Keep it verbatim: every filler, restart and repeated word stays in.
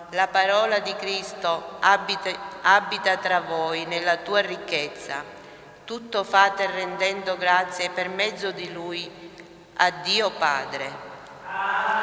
La parola di Cristo abita, abita tra voi nella tua ricchezza. Tutto fate rendendo grazie per mezzo di Lui a Dio Padre.